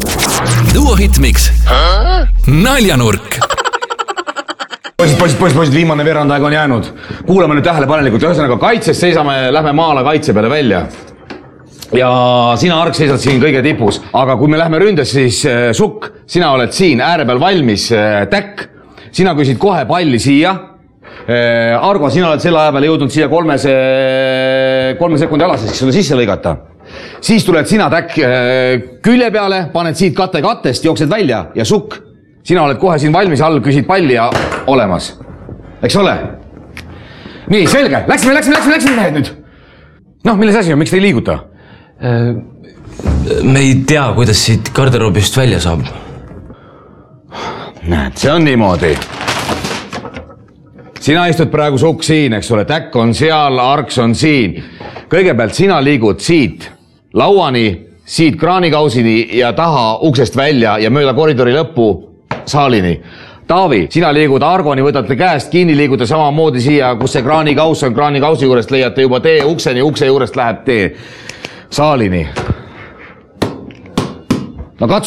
Duo Hitmix. Naljanurk. Poisid, viimane veerandaeg on jäänud. Kuulame nüüd tähelepanelikult. Ühesõnaga kaitses seisame, lähme maale kaitse peale välja. Ja sina, Ark, seisad siin kõige tipus. Aga kui me lähme ründes, siis Sukk, sina oled siin ääre peal valmis. Täkk, sina küsid kohe palli siia. Argo, sina oled selle aja peale jõudnud siia 3 sekundi alaseks, sulle sisse lõigata. Siis tuled sina, Täkk, külje peale, paned siit kattest, jooksed välja ja Sukk, sina oled kohe siin valmis all, küsid palli ja olemas. Eks ole? Nii, selge. Läksime mehed nüüd. Noh, milles asi on, miks te ei liiguta? Me ei tea, kuidas siit garderoobist välja saab. Näed, see on niimoodi. Sina istud praegu Sukk siin, eks ole, Täkk on seal, Arks on siin. Kõigepealt sina liigud siit lauani, siit kraanikausini ja taha uksest välja ja mööda koridori lõppu saalini. Taavi, sina liigud Argoni, võtate käest kinni, liigute samamoodi siia, kus see kraanikaus on, kraanikausi juurest leiate juba tee ukseni, ukse juurest läheb tee saalini. No katsu